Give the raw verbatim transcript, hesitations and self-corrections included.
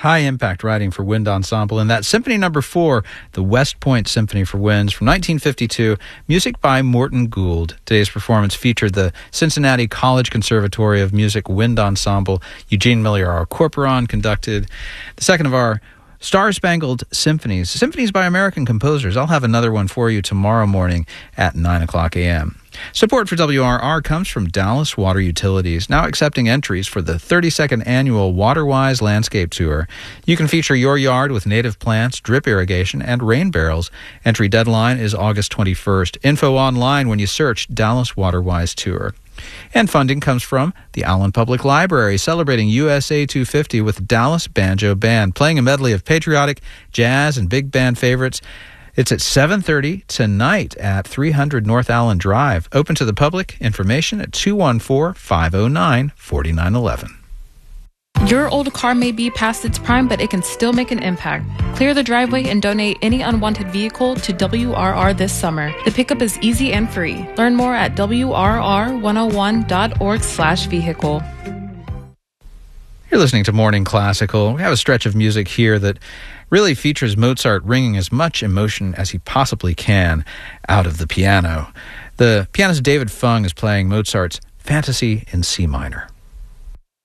high-impact writing for wind ensemble. And that Symphony Number Four, the West Point Symphony for Winds from nineteen fifty-two, music by Morton Gould. Today's performance featured the Cincinnati College Conservatory of Music Wind Ensemble. Eugene Miller Corporon conducted. The second of our Star-Spangled Symphonies, symphonies by American composers. I'll have another one for you tomorrow morning at nine o'clock a.m. Support for W R R comes from Dallas Water Utilities, now accepting entries for the thirty-second annual WaterWise Landscape Tour. You can feature your yard with native plants, drip irrigation, and rain barrels. Entry deadline is August twenty-first. Info online when you search Dallas WaterWise Tour. And funding comes from the Allen Public Library, celebrating U S A two fifty with Dallas Banjo Band, playing a medley of patriotic, jazz, and big band favorites. It's at seven thirty tonight at three hundred North Allen Drive. Open to the public. Information at two one four, five oh nine, four nine one one. Your old car may be past its prime, but it can still make an impact. Clear the driveway and donate any unwanted vehicle to W R R this summer. The pickup is easy and free. Learn more at W R R one oh one dot org slash vehicle. You're listening to Morning Classical. We have a stretch of music here that really features Mozart wringing as much emotion as he possibly can out of the piano. The pianist David Fung is playing Mozart's Fantasy in C minor.